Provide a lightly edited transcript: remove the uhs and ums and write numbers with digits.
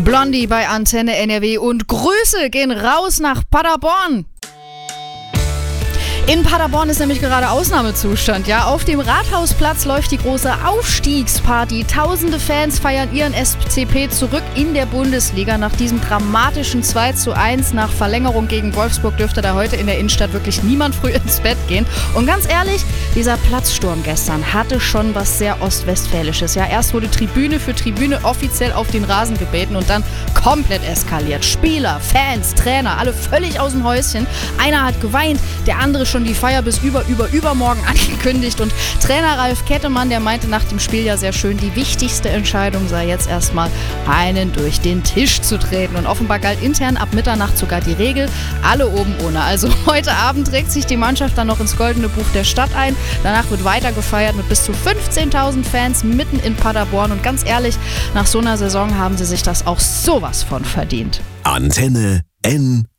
Blondie bei Antenne NRW und Grüße gehen raus nach Paderborn. In Paderborn ist nämlich gerade Ausnahmezustand, ja. Auf dem Rathausplatz läuft die große Aufstiegsparty. Tausende Fans feiern ihren SCP zurück in der Bundesliga. Nach diesem dramatischen 2:1 nach Verlängerung gegen Wolfsburg dürfte da heute in der Innenstadt wirklich niemand früh ins Bett gehen. Und ganz ehrlich, dieser Platzsturm gestern hatte schon was sehr Ostwestfälisches. Ja, erst wurde Tribüne für Tribüne offiziell auf den Rasen gebeten und dann komplett eskaliert. Spieler, Fans, Trainer, alle völlig aus dem Häuschen. Einer hat geweint, der andere schon die Feier bis übermorgen angekündigt. Und Trainer Ralf Kettemann, der meinte nach dem Spiel ja sehr schön, die wichtigste Entscheidung sei jetzt erstmal, einen durch den Tisch zu treten. Und offenbar galt intern ab Mitternacht sogar die Regel, alle oben ohne. Also heute Abend trägt sich die Mannschaft dann noch ins Goldene Buch der Stadt ein. Danach wird weiter gefeiert mit bis zu 15.000 Fans mitten in Paderborn. Und ganz ehrlich, nach so einer Saison haben sie sich das auch sowas von verdient. Antenne NRW.